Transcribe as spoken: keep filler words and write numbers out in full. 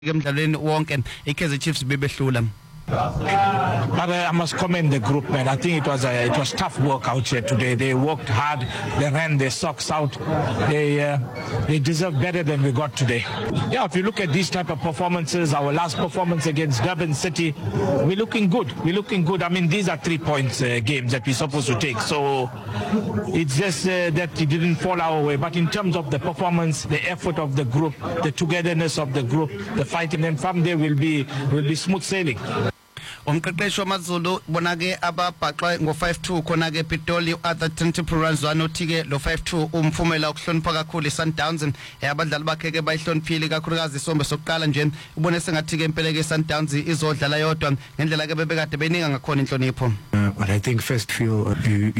emdlalweni wonke iKaizer Chiefs bebehlula. But uh, I must commend the group, man. I think it was a, it was tough work out here today. They worked hard. They ran their socks out. They uh, they deserve better than we got today. Yeah, if you look at these type of performances, our last performance against Durban City, we're looking good. We're looking good. I mean, these are three points uh, games that we're supposed to take. So it's just uh, that it didn't fall our way. But in terms of the performance, the effort of the group, the togetherness of the group, the fighting, and from there will be will be smooth sailing. Umqeqeshi wamaZulu bonake ababhaqwe ngo five two khona ke Pitoli other twenty runs wanothi ke lo five two umphumela ukuhlonipha kakhulu iSundowns abadlali bakhe ke bayihloniphile kakhulukazi isombe sokuqala nje ubone sengathi ke impela ke Sundowns izodlala yodwa ngendlela ke bebekade beninga ngakhona inhlonipho. But I think first feel uh, you